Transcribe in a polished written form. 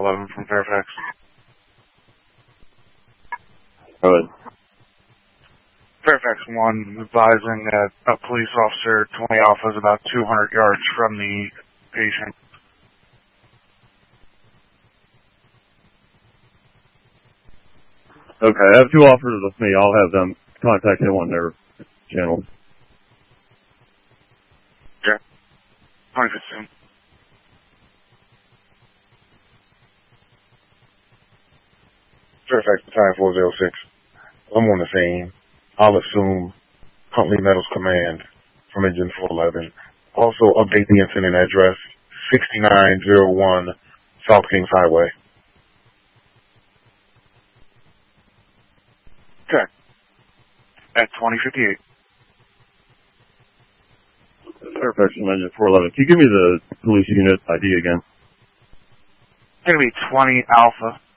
11 from Fairfax. Go ahead. Fairfax 1 advising that a police officer 20 Alpha is about 200 yards from the patient. Okay, I have 2 officers with me. I'll have them contact him on their channel. Yeah. 2015. Fairfax Battalion 406. I'm on the scene. I'll assume Huntley Metals Command from Engine 411. Also update the incident address, 6901 South Kings Highway. Okay. At 2058. Fairfax from Engine 411. Can you give me the police unit ID again? It's going to be 20 Alpha.